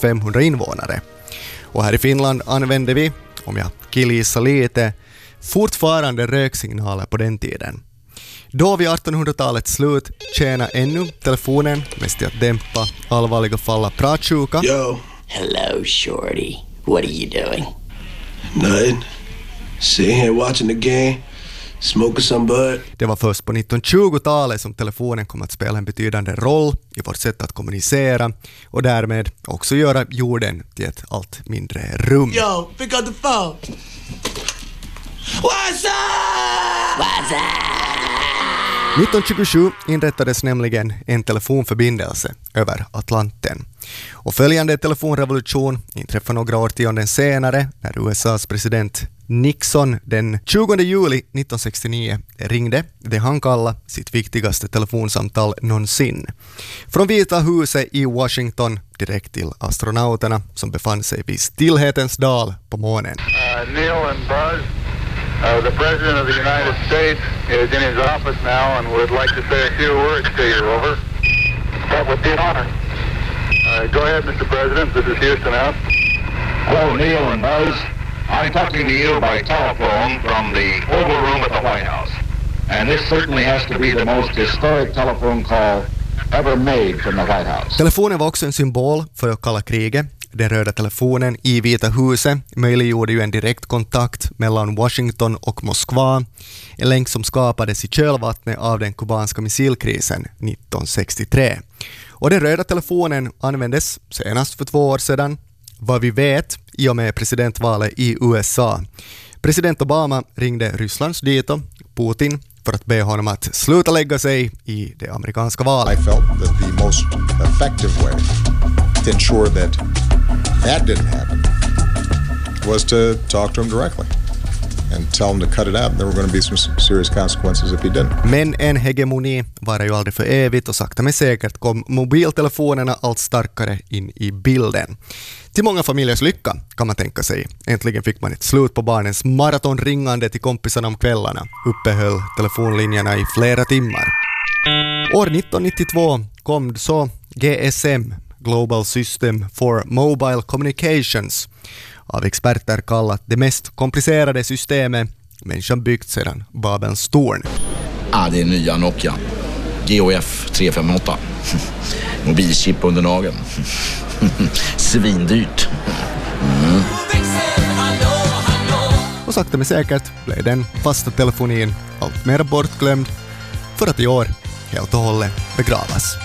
500 invånare. Och här i Finland använde vi, om jag killgissar lite, fortfarande röksignaler på den tiden. Då vid 1800-talets slut tjänar ännu telefonen mest till att dämpa allvarliga fall av pratsjuka. Yo. Hello, shorty. What are you doing? Nothing. Sitting here watching the game. Smoking some bud. Det var först på 1920-talet som telefonen kom att spela en betydande roll i vårt sätt att kommunicera och därmed också göra jorden till ett allt mindre rum. Yo, pick up the phone. What's up? What's up? 1927 inrättades nämligen en telefonförbindelse över Atlanten. Och följande telefonrevolution inträffade några årtionden senare när USAs president Nixon den 20 juli 1969 ringde det han kallade sitt viktigaste telefonsamtal någonsin. Från Vita huset i Washington direkt till astronauterna som befann sig vid Stillhetens dal på månen. Neil and Buzz, the President of the United States is in his office now and would like to say a few words to you, over. That would be an honor. Go ahead, Mr. President, this is Houston out. Hello, Neil and Buzz. I'm talking to you by telephone from the Oval Room at the White House. And this certainly has to be the most historic telephone call ever made from the White House. Telefonen var också en symbol för att kalla kriget. Den röda telefonen i Vita huset möjliggjorde ju en direkt kontakt mellan Washington och Moskva, en länk som skapades i kölvattnet av den kubanska missilkrisen 1963. Och den röda telefonen användes senast för 2 år sedan, vad vi vet, i och med presidentvalet i USA. President Obama ringde Rysslands dito, Putin, för att be honom att sluta lägga sig i det amerikanska valet. I felt that the most effective way to ensure that didn't happen was to talk to him directly and tell him to cut it out. There were going to be some serious consequences if he didn't. Men en hegemoni var ju aldrig för evigt och sakta men säkert kom mobiltelefonerna allt starkare in i bilden. Till många familjers lycka kan man tänka sig. Äntligen fick man ett slut på barnens maratonringande till kompisarna om kvällarna. Uppehöll telefonlinjerna i flera timmar. År 1992 kom så GSM, Global System for Mobile Communications, av experter kallat det mest komplicerade systemet människan byggt sedan Babels torn. Det är nya Nokia GOF 358. Mobilchip under nageln. Svindyrt. Och sakta men säkert blev den fasta telefonin allt mer bortglömd för att i år helt och hållet begravas.